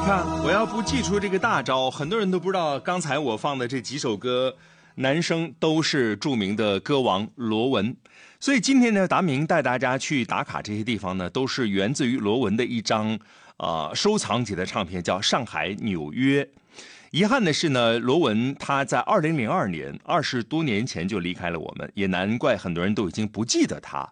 看，我要不祭出这个大招，很多人都不知道刚才我放的这几首歌，男生都是著名的歌王罗文。所以今天呢，达明带大家去打卡这些地方呢，都是源自于罗文的一张收藏级的唱片，叫《上海纽约》。遗憾的是呢，罗文他在2002年20多年前就离开了我们，也难怪很多人都已经不记得他。